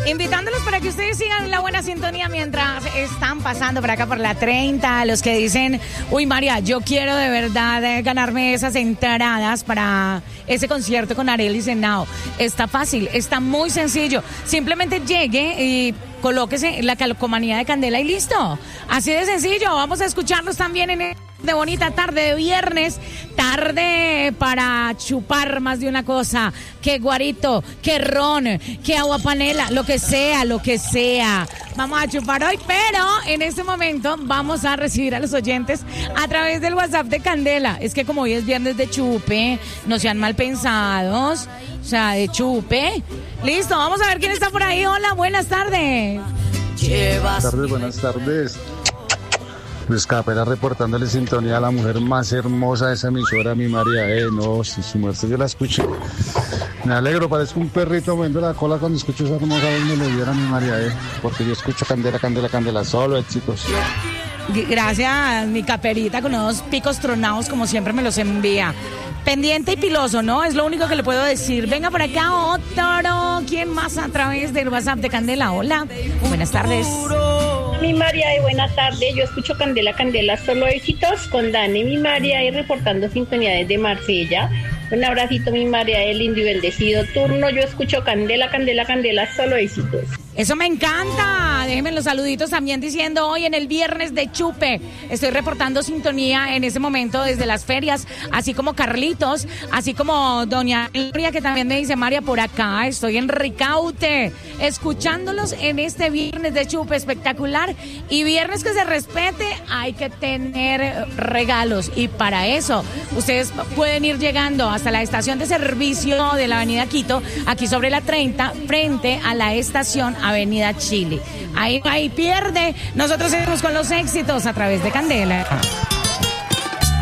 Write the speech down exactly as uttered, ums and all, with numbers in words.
Invitándolos para que ustedes sigan la buena sintonía mientras están pasando por acá por la treinta. Los que dicen, uy María, yo quiero de verdad eh, ganarme esas entradas para ese concierto con Arelis Henao. Está fácil, está muy sencillo. Simplemente llegue y colóquese la calcomanía de Candela y listo. Así de sencillo. Vamos a escucharlos también en de bonita tarde de viernes, tarde para chupar más de una cosa, que guarito, que ron, que agua panela, lo que sea, lo que sea. Vamos a chupar hoy, pero en este momento vamos a recibir a los oyentes a través del WhatsApp de Candela. Es que como hoy es viernes de chupe, no sean mal pensados, o sea, de chupe. Listo, vamos a ver quién está por ahí. Hola, buenas tardes. Buenas tardes, buenas tardes. Luis Capela reportándole sintonía a la mujer más hermosa de esa emisora, mi María E. No, si su muerte yo la escucho. Me alegro, parezco un perrito moviendo la cola cuando escucho esa hermosa voz me lo diera mi María E. Porque yo escucho Candela, Candela, Candela, solo éxitos. Gracias, mi caperita, con unos picos tronados como siempre me los envía. Pendiente y piloso, ¿no? Es lo único que le puedo decir. Venga por acá, otro. ¿Quién más a través del WhatsApp de Candela? Hola, buenas tardes. Mi María, y buena tarde. Yo escucho Candela, Candela, solo éxitos con Dani, mi María, y reportando sintonía desde Marsella. Un abracito, mi María, el lindo y bendecido turno. Yo escucho Candela, Candela, Candela, solo éxitos. Eso me encanta. Déjenme los saluditos también diciendo hoy en el viernes de chupe. Estoy reportando sintonía en ese momento desde las ferias, así como Carlitos, así como doña Gloria, que también me dice, María, por acá estoy en Ricaute, escuchándolos en este viernes de chupe espectacular. Y viernes que se respete, hay que tener regalos. Y para eso, ustedes pueden ir llegando hasta la estación de servicio de la avenida Quito, aquí sobre la treinta, frente a la estación Avenida Chile. Ahí, ahí pierde. Nosotros seguimos con los éxitos a través de Candela.